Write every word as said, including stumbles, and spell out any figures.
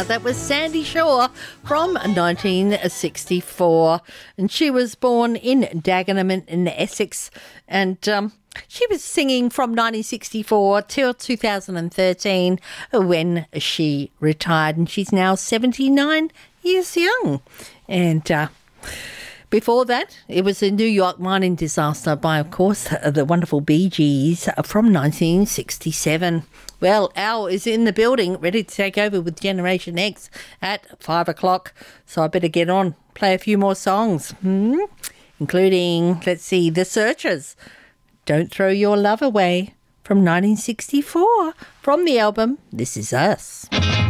Uh, that was Sandy Shaw from nineteen sixty-four. And she was born in Dagenham in Essex. And um, she was singing from nineteen sixty-four till two thousand thirteen when she retired. And she's now seventy-nine years young. And uh, before that, it was a New York mining disaster by, of course, the wonderful Bee Gees from nineteen sixty-seven. Well, Al is in the building, ready to take over with Generation X at five o'clock. So I better get on, play a few more songs, hmm? including, let's see, The Searchers. Don't Throw Your Love Away from nineteen sixty-four from the album This Is Us.